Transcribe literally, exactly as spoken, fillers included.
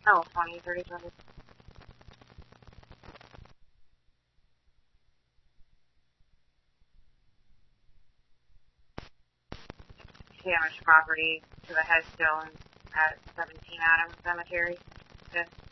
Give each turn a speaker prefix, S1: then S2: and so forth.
S1: Oh, twenty, thirty-seven. Damaged property to the headstone at seventeen Adams Cemetery. Fifth.